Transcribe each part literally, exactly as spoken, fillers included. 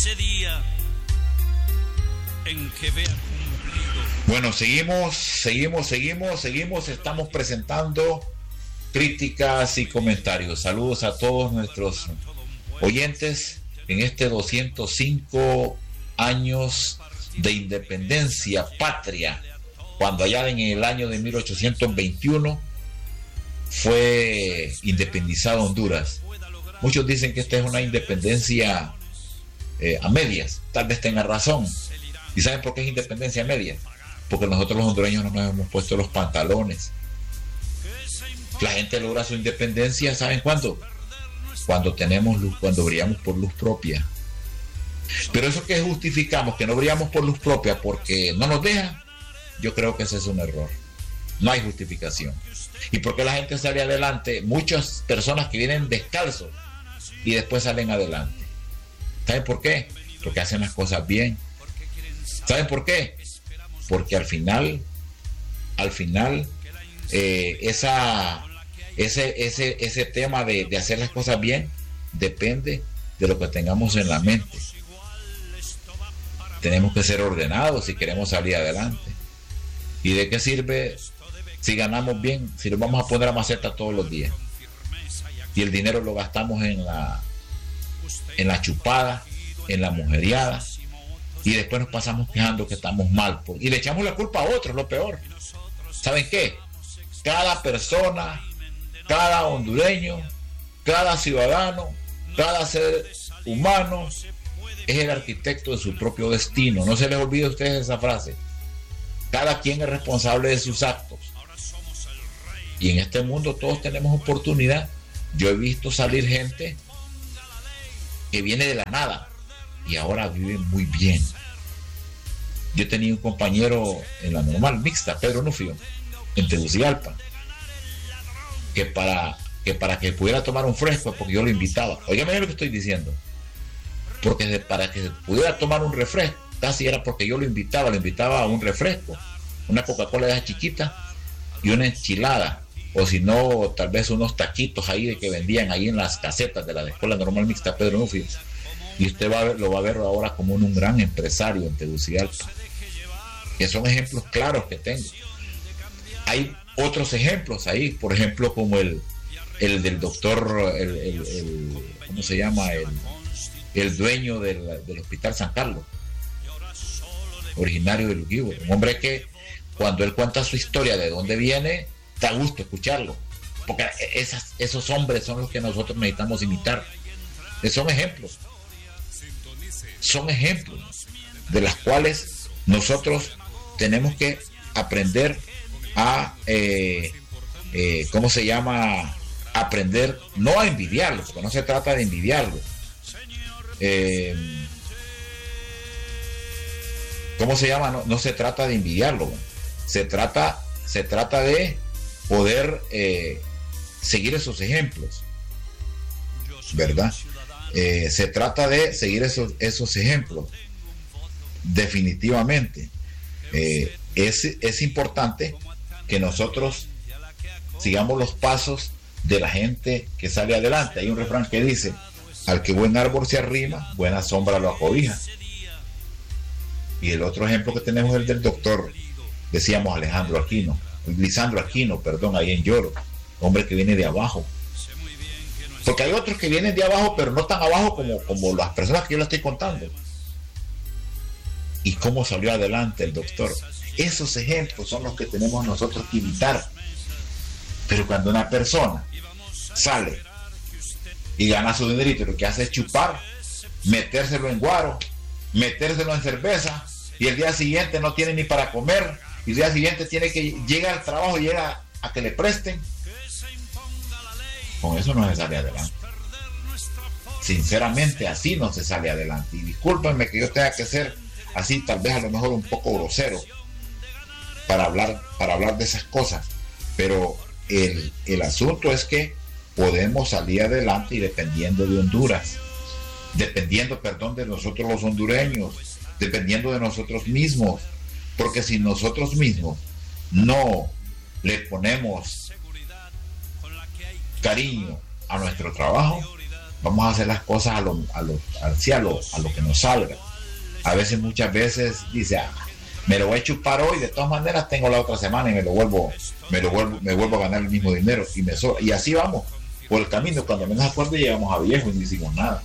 ese día en que vea cumplido. Bueno, seguimos, seguimos, seguimos, seguimos, estamos presentando críticas y comentarios. Saludos a todos nuestros oyentes en este doscientos cinco años de independencia patria, cuando allá en el año de mil ochocientos veintiuno fue independizado Honduras. Muchos dicen que esta es una independencia eh, a medias. Tal vez tenga razón. ¿Y saben por qué es independencia a medias? Porque nosotros los hondureños no nos hemos puesto los pantalones. La gente logra su independencia, ¿saben cuándo? Cuando tenemos luz, cuando brillamos por luz propia. Pero eso que justificamos, que no brillamos por luz propia porque no nos dejan, yo creo que ese es un error. No hay justificación. ¿Y por qué la gente sale adelante? Muchas personas que vienen descalzos y después salen adelante. ¿Saben por qué? Porque hacen las cosas bien. ¿Saben por qué? Porque al final, al final, eh, esa, ese, ese, ese tema de, de hacer las cosas bien depende de lo que tengamos en la mente. Tenemos que ser ordenados si queremos salir adelante. ¿Y de qué sirve si ganamos bien, si nos vamos a poner a maceta todos los días? Y el dinero lo gastamos en la, en la chupada, en la mujeriada, y después nos pasamos quejando que estamos mal, pues, y le echamos la culpa a otros, lo peor. ¿Saben qué? Cada persona, cada hondureño, cada ciudadano, cada ser humano es el arquitecto de su propio destino. No se les olvide a ustedes esa frase. Cada quien es responsable de sus actos. Y en este mundo todos tenemos oportunidad. Yo he visto salir gente que viene de la nada y ahora vive muy bien. Yo tenía un compañero en la normal mixta, Pedro Nufio, en Tegucigalpa, que para que para que pudiera tomar un fresco, porque yo lo invitaba. Óigame lo que estoy diciendo. Porque de, para que pudiera tomar un refresco, casi era porque yo lo invitaba, lo invitaba a un refresco, una Coca-Cola de esa chiquita y una enchilada, o si no, tal vez unos taquitos ahí de que vendían ahí en las casetas de la Escuela Normal Mixta Pedro Nufio. Y usted va a ver, lo va a ver ahora como un, un gran empresario en Tegucigalpa. Que son ejemplos claros que tengo. Hay otros ejemplos ahí, por ejemplo, como el, el del doctor, el, el, el ¿cómo se llama? El, el dueño del, del Hospital San Carlos, originario de Luquío, un hombre que cuando él cuenta su historia de dónde viene, da gusto escucharlo, porque esas, esos hombres son los que nosotros necesitamos imitar. Son ejemplos, son ejemplos de las cuales nosotros tenemos que aprender a, eh, eh, ¿cómo se llama? Aprender, no a envidiarlo, porque no se trata de envidiarlo. Eh, ¿Cómo se llama? No, no se trata de envidiarlo, se trata, se trata de poder eh, seguir esos ejemplos, ¿verdad? Eh, se trata de seguir esos, esos ejemplos, definitivamente. Eh, es, es importante que nosotros sigamos los pasos de la gente que sale adelante. Hay un refrán que dice: al que buen árbol se arrima, buena sombra lo acobija. Y el otro ejemplo que tenemos es el del doctor, decíamos Alejandro Aquino, Lisandro Aquino, perdón, ahí en Lloro, hombre que viene de abajo. Porque hay otros que vienen de abajo, pero no tan abajo como, como las personas que yo les estoy contando. ¿Y cómo salió adelante el doctor? Esos ejemplos son los que tenemos nosotros que imitar. Pero cuando una persona sale y gana su dinerito, lo que hace es chupar, metérselo en guaro, metérselo en cerveza, y el día siguiente no tiene ni para comer, y el día siguiente tiene que llegar al trabajo y llega a que le presten, con eso no se sale adelante. Sinceramente, así no se sale adelante. Y discúlpenme que yo tenga que ser así, tal vez a lo mejor un poco grosero para hablar, para hablar de esas cosas, pero el, el asunto es que podemos salir adelante, y dependiendo de Honduras, dependiendo, perdón, de nosotros los hondureños, dependiendo de nosotros mismos, porque si nosotros mismos no le ponemos cariño a nuestro trabajo, vamos a hacer las cosas a lo, a lo, así a lo, a lo que nos salga. A veces, muchas veces dice, ah, me lo voy a chupar hoy, de todas maneras tengo la otra semana y me lo vuelvo, me lo vuelvo, me vuelvo a ganar el mismo dinero y me sobra. Y así vamos por el camino. Cuando menos acuerde llegamos a viejo y no hicimos nada.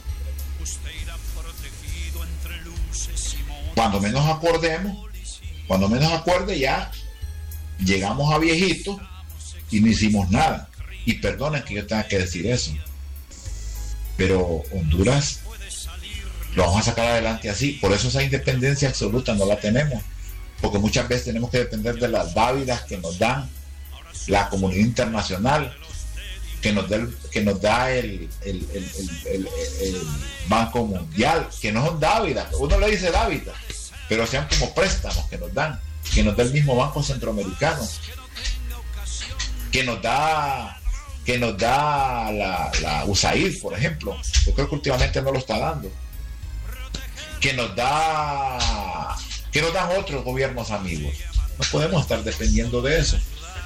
Cuando menos acordemos, cuando menos acuerde ya llegamos a viejito y no hicimos nada. Y perdonen que yo tenga que decir eso, pero Honduras lo vamos a sacar adelante así. Por eso esa independencia absoluta no la tenemos, porque muchas veces tenemos que depender de las dávidas que nos dan la comunidad internacional, que nos da el, que nos da el, el, el, el, el, el Banco Mundial, que no son dávidas, uno le dice dávidas, pero sean como préstamos que nos dan, que nos da el mismo Banco Centroamericano, que nos da que nos da la, la U S A I D, por ejemplo. Yo creo que últimamente no lo está dando, que nos da que nos dan otros gobiernos amigos. No podemos estar dependiendo de eso.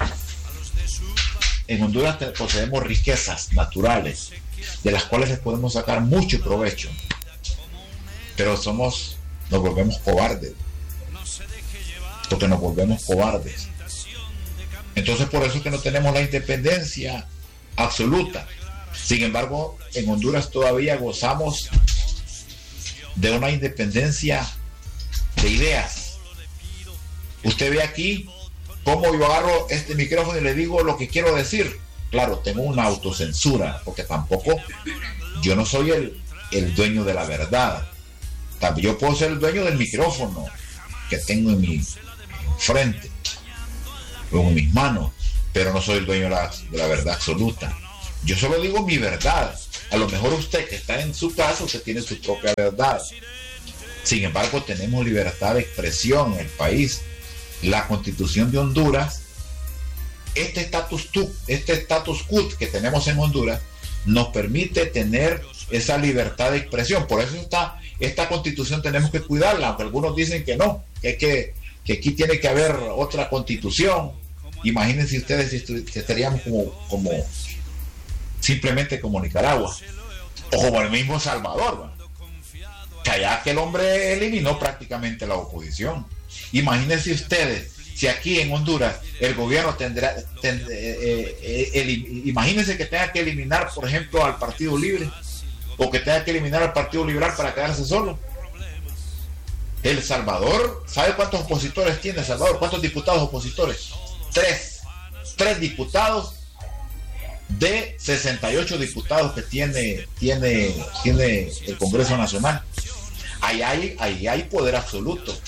En Honduras poseemos riquezas naturales de las cuales les podemos sacar mucho provecho, pero somos nos volvemos cobardes, porque nos volvemos cobardes. Entonces, por eso es que no tenemos la independencia absoluta. Sin embargo, en Honduras todavía gozamos de una independencia de ideas. Usted ve aquí cómo yo agarro este micrófono y le digo lo que quiero decir. Claro, tengo una autocensura, porque tampoco yo no soy el, el dueño de la verdad. También yo puedo ser el dueño del micrófono que tengo en mi frente o en mis manos, pero no soy el dueño de la, de la verdad absoluta. Yo solo digo mi verdad. A lo mejor usted que está en su casa, usted tiene su propia verdad. Sin embargo, tenemos libertad de expresión en el país. La Constitución de Honduras, este status este status quo que tenemos en Honduras, nos permite tener esa libertad de expresión. Por eso está esta Constitución, tenemos que cuidarla, aunque algunos dicen que no, que hay que que aquí tiene que haber otra constitución. Imagínense ustedes si, si estaríamos como, como simplemente como Nicaragua o como el mismo Salvador, ¿va? Que allá aquel hombre eliminó prácticamente la oposición. Imagínense ustedes si aquí en Honduras el gobierno tendrá tend, eh, eh, el, imagínense que tenga que eliminar, por ejemplo, al Partido Libre, o que tenga que eliminar al Partido Liberal para quedarse solo. El Salvador, ¿sabe cuántos opositores tiene El Salvador? ¿Cuántos diputados opositores? Tres. Tres diputados de sesenta y ocho diputados que tiene, tiene, tiene el Congreso Nacional. Ahí hay, ahí hay poder absoluto.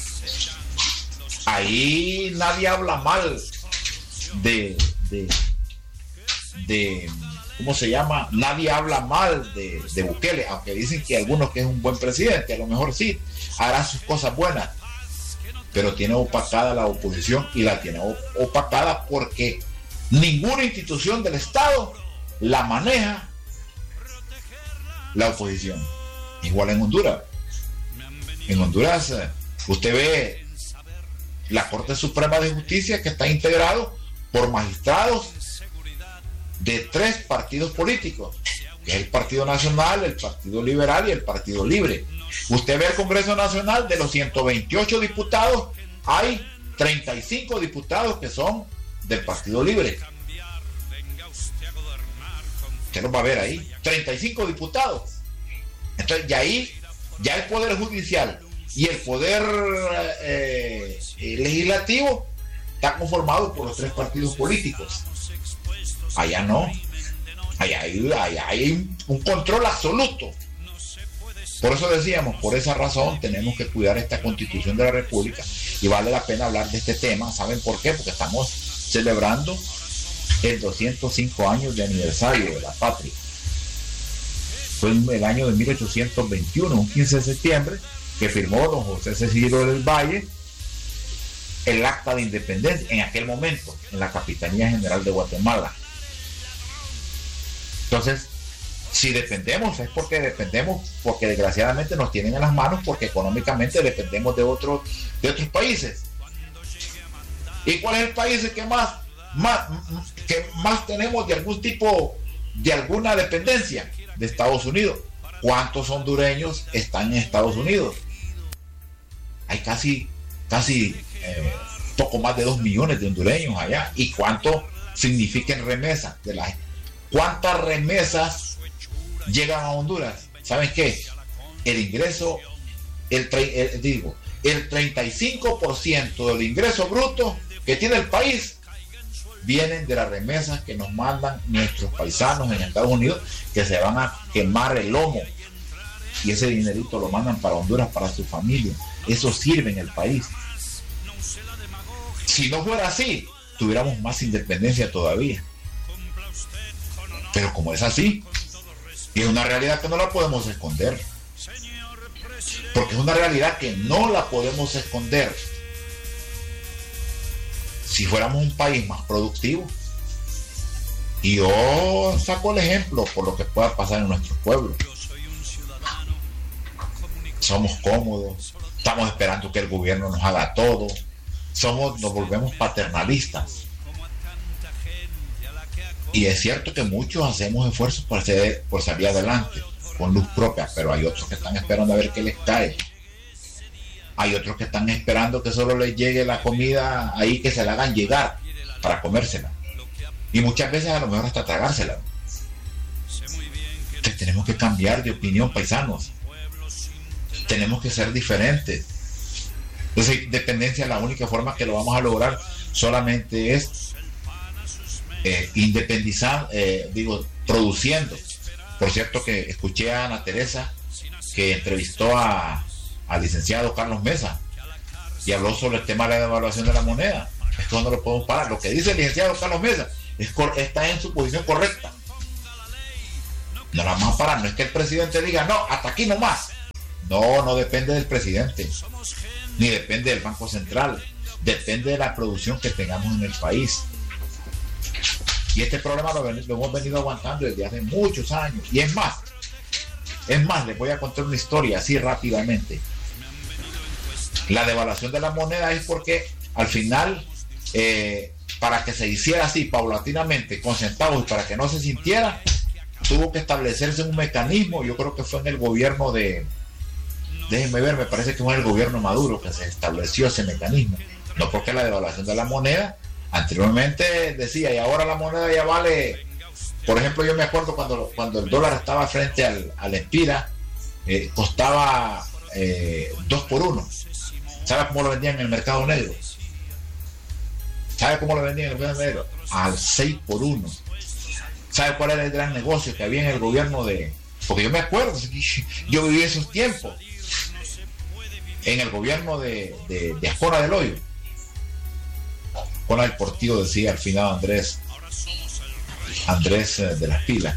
Ahí nadie habla mal de, de, de ¿cómo se llama? Nadie habla mal de, de Bukele, aunque dicen que algunos que es un buen presidente, a lo mejor sí, hará sus cosas buenas, pero tiene opacada la oposición, y la tiene opacada porque ninguna institución del Estado la maneja la oposición. Igual en Honduras. En Honduras usted ve la Corte Suprema de Justicia, que está integrado por magistrados de tres partidos políticos, que es el Partido Nacional, el Partido Liberal y el Partido Libre. Usted ve el Congreso Nacional, de los ciento veintiocho diputados, hay treinta y cinco diputados que son del Partido Libre. Usted los va a ver ahí, treinta y cinco diputados. Entonces, ya ahí, ya el Poder Judicial y el Poder eh, Legislativo está conformado por los tres partidos políticos. Allá no. Allá hay, allá hay un control absoluto. Por eso decíamos, por esa razón tenemos que cuidar esta Constitución de la República, y vale la pena hablar de este tema. ¿Saben por qué? Porque estamos celebrando el doscientos cinco años de aniversario de la patria. Fue el año de mil ochocientos veintiuno, un quince de septiembre, que firmó don José Cecilio del Valle el acta de independencia, en aquel momento, en la Capitanía General de Guatemala. Entonces, si dependemos, es porque dependemos, porque desgraciadamente nos tienen en las manos, porque económicamente dependemos de otros de otros países. ¿Y cuál es el país que más, más, que más tenemos de algún tipo, de alguna dependencia? de Estados Unidos. ¿Cuántos hondureños están en Estados Unidos? Hay casi, casi eh, poco más de dos millones de hondureños allá. ¿Y cuánto significan remesas? De las, ¿Cuántas remesas llegan a Honduras? ¿Saben qué? El ingreso, el, el, digo, el treinta y cinco por ciento del ingreso bruto que tiene el país vienen de las remesas que nos mandan nuestros paisanos en Estados Unidos, que se van a quemar el lomo, y ese dinerito lo mandan para Honduras, para su familia. Eso sirve en el país. Si no fuera así, tuviéramos más independencia todavía. Pero como es así, y es una realidad que no la podemos esconder, porque es una realidad que no la podemos esconder. Si fuéramos un país más productivo, y yo saco el ejemplo por lo que pueda pasar en nuestros pueblos, somos cómodos, estamos esperando que el gobierno nos haga todo, somos, nos volvemos paternalistas. Y es cierto que muchos hacemos esfuerzos por, hacer, por salir adelante con luz propia, pero hay otros que están esperando a ver qué les cae. Hay otros que están esperando que solo les llegue la comida ahí, que se la hagan llegar para comérsela. Y muchas veces a lo mejor hasta tragársela. Entonces tenemos que cambiar de opinión, paisanos. Tenemos que ser diferentes. Entonces, independencia, la única forma que lo vamos a lograr solamente es eh, independizar, eh, digo, produciendo. Por cierto que escuché a Ana Teresa, que entrevistó a al licenciado Carlos Mesa y habló sobre el tema de la devaluación de la moneda. Esto no lo podemos parar. Lo que dice el licenciado Carlos Mesa es, está en su posición correcta. No la vamos a parar. No es que el presidente diga, no, hasta aquí nomás. No, no depende del presidente, ni depende del Banco Central. Depende de la producción que tengamos en el país. Y este problema lo, lo hemos venido aguantando desde hace muchos años. Y es más, es más, les voy a contar una historia así rápidamente. La devaluación de la moneda es porque al final, eh, para que se hiciera así paulatinamente, con centavos, y para que no se sintiera, tuvo que establecerse un mecanismo. Yo creo que fue en el gobierno de, déjenme ver, me parece que fue en el gobierno Maduro que se estableció ese mecanismo. No porque la devaluación de la moneda, anteriormente decía, y ahora la moneda ya vale, por ejemplo, yo me acuerdo cuando, cuando el dólar estaba frente al, al empira, eh, costaba eh, dos por uno. ¿Sabe cómo lo vendían en el mercado negro? ¿Sabe cómo lo vendían en el mercado negro? Al seis por uno. ¿Sabe cuál era el gran negocio que había en el gobierno de...? Porque yo me acuerdo, yo viví esos tiempos. En el gobierno de, de, de Ascona del Hoyo. Ascona del Portillo, decía al final Andrés, Andrés de las Pilas.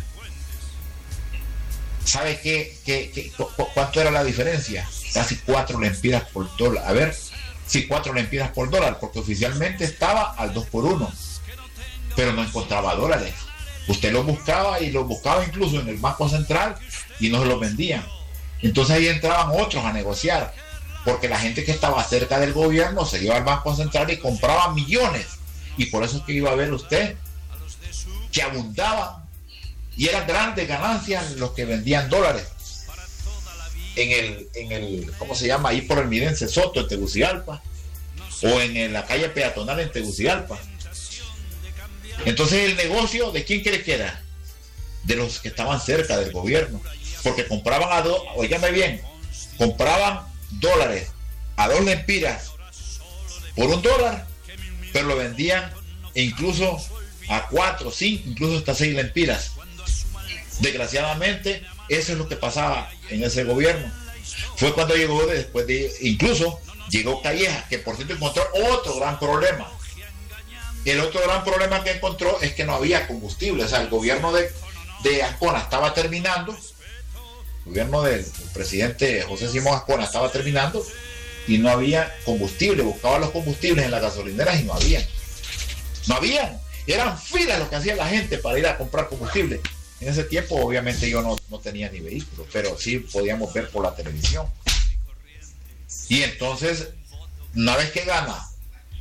¿Sabe qué, qué, qué, cu cuánto era la diferencia? Casi cuatro lempiras por dólar. A ver, sí, cuatro lempiras por dólar, porque oficialmente estaba al dos por uno, pero no encontraba dólares. Usted lo buscaba y lo buscaba incluso en el Banco Central y no se lo vendían. Entonces ahí entraban otros a negociar, porque la gente que estaba cerca del gobierno se iba al Banco Central y compraba millones. Y por eso es que iba a ver usted que abundaban y eran grandes ganancias los que vendían dólares en el, en el, ¿cómo se llama? Ahí por el Mirense Soto en Tegucigalpa, o en, en la calle peatonal en Tegucigalpa. Entonces el negocio, ¿de quién cree que era? De los que estaban cerca del gobierno, porque compraban a dos, oígame bien, compraban dólares a dos lempiras por un dólar, pero lo vendían incluso a cuatro, cinco, incluso hasta seis lempiras. Desgraciadamente, eso es lo que pasaba en ese gobierno. Fue cuando llegó, después de, incluso llegó Calleja, que por cierto encontró otro gran problema. El otro gran problema que encontró es que no había combustible. O sea, el gobierno de, de Ascona estaba terminando, el gobierno del, del presidente José Simón Ascona estaba terminando y no había combustible. Buscaban los combustibles en las gasolineras y no había. No habían. Eran filas lo que hacía la gente para ir a comprar combustible. En ese tiempo obviamente yo no, no tenía ni vehículo, pero sí podíamos ver por la televisión. Y entonces, una vez que gana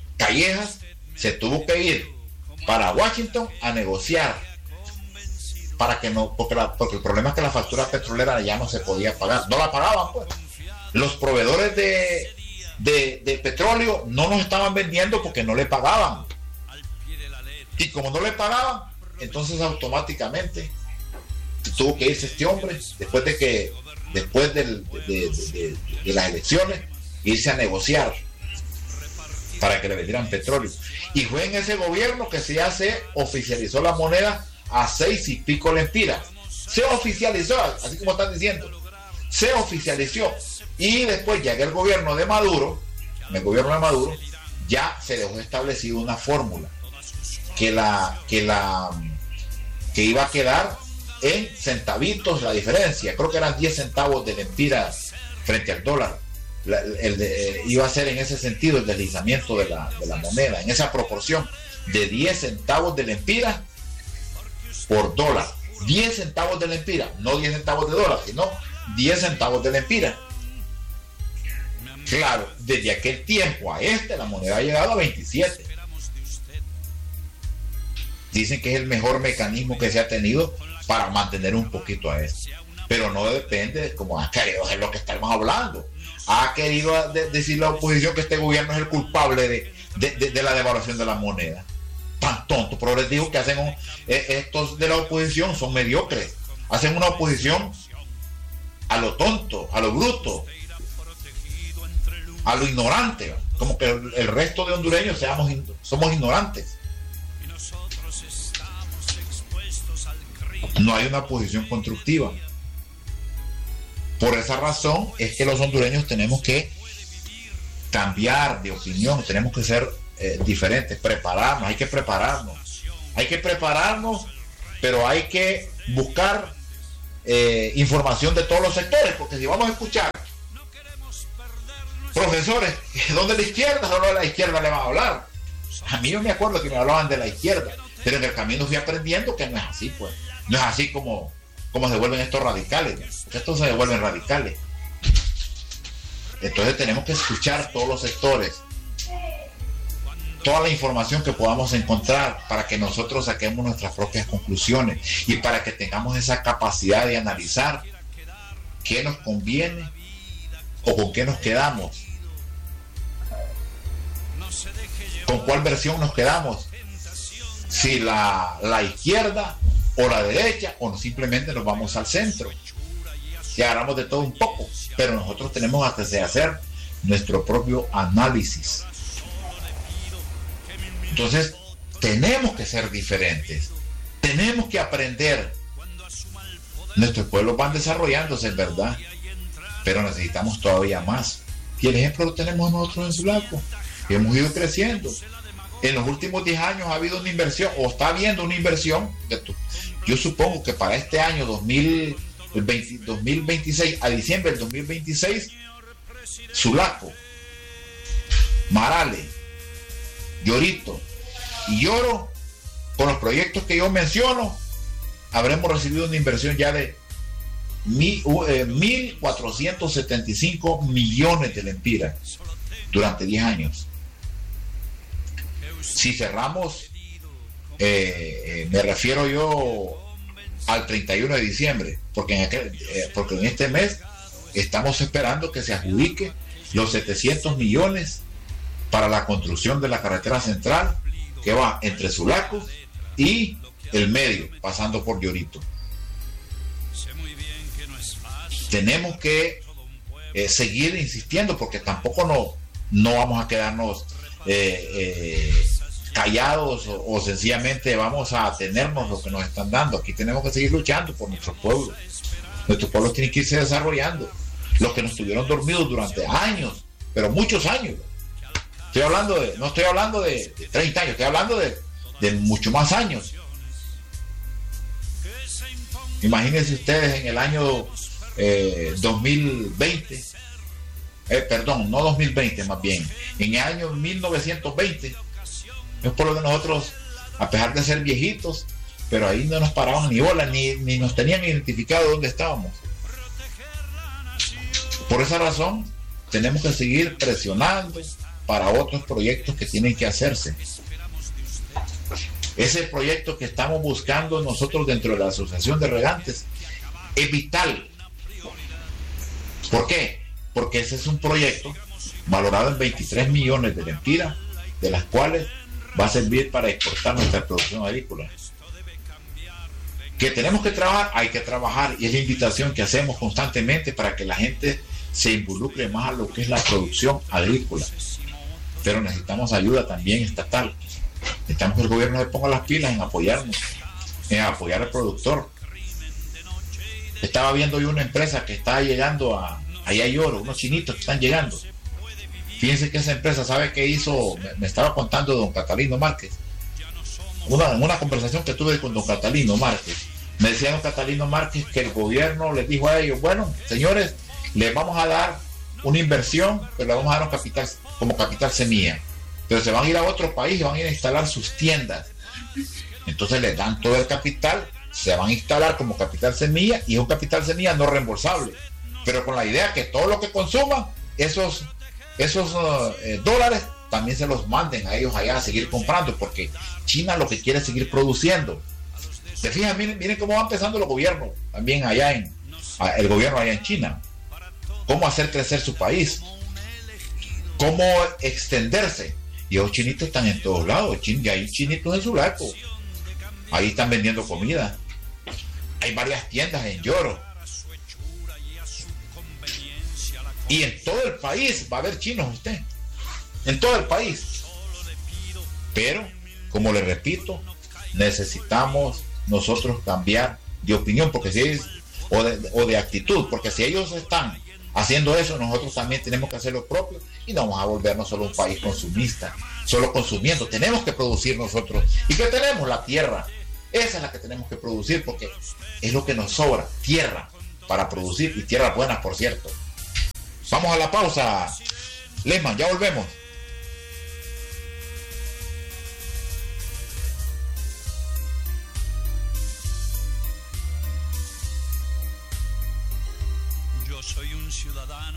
Callejas, se tuvo que ir para Washington a negociar para que no, porque, la, porque el problema es que la factura petrolera ya no se podía pagar, no la pagaban pues. Los proveedores de, de, de petróleo no nos estaban vendiendo porque no le pagaban. Y como no le pagaban, entonces automáticamente tuvo que irse este hombre después de que después del, de, de, de, de las elecciones, irse a negociar para que le vendieran petróleo. Y fue en ese gobierno que ya se oficializó la moneda a seis y pico lempiras. Se oficializó, así como están diciendo, se oficializó. Y después ya que el gobierno de Maduro, en el gobierno de Maduro, ya se dejó establecido una fórmula que la que la que iba a quedar en centavitos la diferencia. Creo que eran diez centavos de lempira frente al dólar. La, el de, eh, iba a ser en ese sentido el deslizamiento de la, de la moneda, en esa proporción de diez centavos de lempira por dólar. diez centavos de lempira, no diez centavos de dólar, sino diez centavos de lempira. Claro, desde aquel tiempo a este la moneda ha llegado a veintisiete. Dicen que es el mejor mecanismo que se ha tenido para mantener un poquito a esto, pero no depende de cómo ha querido, es lo que estamos hablando. Ha querido de, decir la oposición que este gobierno es el culpable de, de, de, de la devaluación de la moneda. Tan tonto, pero les digo que hacen un, eh, estos de la oposición son mediocres, hacen una oposición a lo tonto, a lo bruto, a lo ignorante, como que el, el resto de hondureños seamos, somos ignorantes. No hay una posición constructiva. Por esa razón es que los hondureños tenemos que cambiar de opinión, tenemos que ser eh, diferentes, prepararnos, hay que prepararnos, hay que prepararnos, pero hay que buscar eh, información de todos los sectores, porque si vamos a escuchar profesores, ¿dónde la izquierda? Solo de la izquierda le van a hablar. A mí yo me acuerdo que me hablaban de la izquierda, pero en el camino fui aprendiendo que no es así, pues. No es así como, como se vuelven estos radicales, porque estos se vuelven radicales. Entonces tenemos que escuchar todos los sectores, toda la información que podamos encontrar para que nosotros saquemos nuestras propias conclusiones y para que tengamos esa capacidad de analizar qué nos conviene o con qué nos quedamos, con cuál versión nos quedamos, si la, la izquierda o la derecha, o simplemente nos vamos al centro y agarramos de todo un poco, pero nosotros tenemos que hacer nuestro propio análisis. Entonces tenemos que ser diferentes, tenemos que aprender. Nuestros pueblos van desarrollándose, en verdad, pero necesitamos todavía más, y el ejemplo lo tenemos nosotros en Sulaco, que hemos ido creciendo. En los últimos diez años ha habido una inversión, o está habiendo una inversión. Yo supongo que para este año dos mil veinte, dos mil veintiséis, a diciembre del dos mil veintiséis, Sulaco, Marale, Llorito y Lloro, con los proyectos que yo menciono, habremos recibido una inversión ya de mil cuatrocientos setenta y cinco millones de lempiras durante diez años. Si cerramos, eh, eh, me refiero yo al treinta y uno de diciembre, porque en, aquel, eh, porque en este mes estamos esperando que se adjudique los setecientos millones para la construcción de la carretera central que va entre Sulaco y el medio, pasando por Llorito. Tenemos que eh, seguir insistiendo, porque tampoco no, no vamos a quedarnos eh, eh, callados o, o sencillamente vamos a atenernos lo que nos están dando. Aquí tenemos que seguir luchando por nuestros pueblos. Nuestros pueblos tienen que irse desarrollando. Los que nos estuvieron dormidos durante años, pero muchos años. Estoy hablando de, no estoy hablando de, de treinta años, estoy hablando de, de mucho más años. Imagínense ustedes en el año eh, dos mil veinte, eh, perdón, no dos mil veinte más bien, en el año mil novecientos veinte, es por lo que nosotros, a pesar de ser viejitos, pero ahí no nos paraban ni bola, ni, ni nos tenían identificado dónde estábamos. Por esa razón, tenemos que seguir presionando para otros proyectos que tienen que hacerse. Ese proyecto que estamos buscando nosotros dentro de la Asociación de Regantes es vital. ¿Por qué? Porque ese es un proyecto valorado en veintitrés millones de lempiras, de las cuales va a servir para exportar nuestra producción agrícola. Que tenemos que trabajar, hay que trabajar, y es la invitación que hacemos constantemente para que la gente se involucre más a lo que es la producción agrícola. Pero necesitamos ayuda también estatal. Necesitamos que el gobierno se ponga las pilas en apoyarnos, en apoyar al productor. Estaba viendo yo una empresa que está llegando a, allá hay oro, unos chinitos que están llegando. Fíjense que esa empresa, ¿sabe qué hizo? Me, me estaba contando don Catalino Márquez. Una, en una conversación que tuve con don Catalino Márquez, me decía don Catalino Márquez que el gobierno les dijo a ellos, bueno, señores, les vamos a dar una inversión, pero le vamos a dar un capital, como capital semilla. Pero se van a ir a otro país y van a ir a instalar sus tiendas. Entonces les dan todo el capital, se van a instalar como capital semilla, y es un capital semilla no reembolsable, pero con la idea que todo lo que consuman, esos, esos uh, eh, dólares, también se los manden a ellos allá a seguir comprando, porque China lo que quiere es seguir produciendo. Se fijan, miren, miren cómo va empezando los gobiernos, también allá en, el gobierno allá en China, cómo hacer crecer su país, cómo extenderse. Y los chinitos están en todos lados, y hay chinitos en Sulaco, ahí están vendiendo comida, hay varias tiendas en Lloro, y en todo el país va a haber chinos usted, en todo el país. Pero, como le repito, necesitamos nosotros cambiar de opinión, porque si es, o de, o de actitud, porque si ellos están haciendo eso, nosotros también tenemos que hacer lo propio, y no vamos a volvernos solo un país consumista, solo consumiendo. Tenemos que producir nosotros. ¿Y qué tenemos? La tierra. Esa es la que tenemos que producir, porque es lo que nos sobra, tierra para producir, y tierras buenas, por cierto. Vamos a la pausa, Lesman, ya volvemos. Yo soy un ciudadano